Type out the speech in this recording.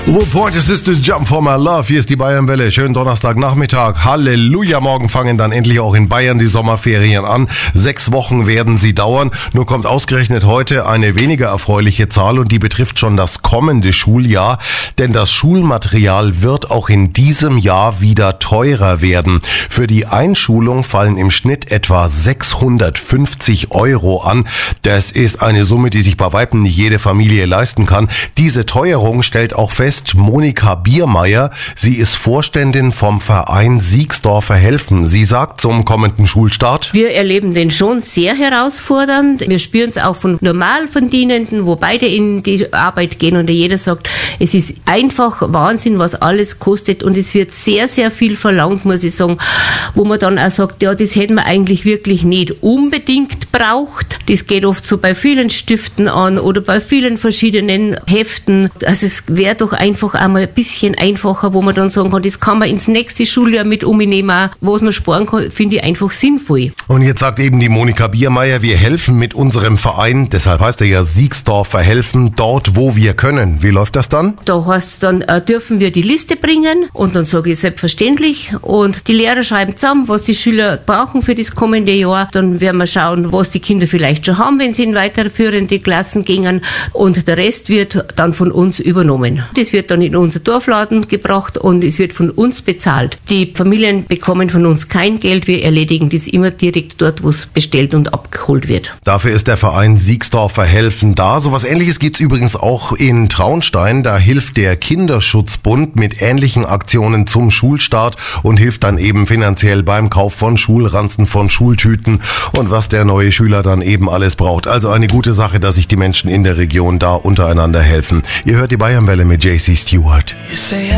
Report, es ist Jump for My Love. Hier ist die Bayernwelle. Schönen Donnerstagnachmittag. Halleluja. Morgen fangen dann endlich auch in Bayern die Sommerferien an. 6 Wochen werden sie dauern. Nur kommt ausgerechnet heute eine weniger erfreuliche Zahl und die betrifft schon das kommende Schuljahr. Denn das Schulmaterial wird auch in diesem Jahr wieder teurer werden. Für die Einschulung fallen im Schnitt etwa 650 € an. Das ist eine Summe, die sich bei weitem nicht jede Familie leisten kann. Diese Teuerung stellt auch fest Monika Biermeier. Sie ist Vorständin vom Verein Siegsdorfer Helfen. Sie sagt zum kommenden Schulstart: Wir erleben den schon sehr herausfordernd. Wir spüren es auch von Normalverdienenden, wo beide in die Arbeit gehen und jeder sagt, es ist einfach Wahnsinn, was alles kostet und es wird sehr, sehr viel verlangt, muss ich sagen, wo man dann auch sagt, ja, das hätten wir eigentlich wirklich nicht unbedingt braucht. Das geht oft so bei vielen Stiften an oder bei vielen verschiedenen Heften. Also es wäre doch einfach einmal ein bisschen einfacher, wo man dann sagen kann, das kann man ins nächste Schuljahr mit umnehmen, was man sparen kann, finde ich einfach sinnvoll. Und jetzt sagt eben die Monika Biermeier, wir helfen mit unserem Verein, deshalb heißt er ja Siegsdorfer Helfen, dort wo wir können. Wie läuft das dann? Da heißt dann, dürfen wir die Liste bringen und dann sage ich selbstverständlich und die Lehrer schreiben zusammen, was die Schüler brauchen für das kommende Jahr. Dann werden wir schauen, was die Kinder vielleicht schon haben, wenn sie in weiterführende Klassen gingen und der Rest wird dann von uns übernommen. Das wird dann in unser Dorfladen gebracht und es wird von uns bezahlt. Die Familien bekommen von uns kein Geld, wir erledigen das immer direkt dort, wo es bestellt und abgeholt wird. Dafür ist der Verein Siegsdorfer Helfen da. So was Ähnliches gibt's übrigens auch in Traunstein. Da hilft der Kinderschutzbund mit ähnlichen Aktionen zum Schulstart und hilft dann eben finanziell beim Kauf von Schulranzen, von Schultüten und was der neue Schüler dann eben alles braucht. Also eine gute Sache, dass sich die Menschen in der Region da untereinander helfen. Ihr hört die Bayernwelle mit JC Stewart.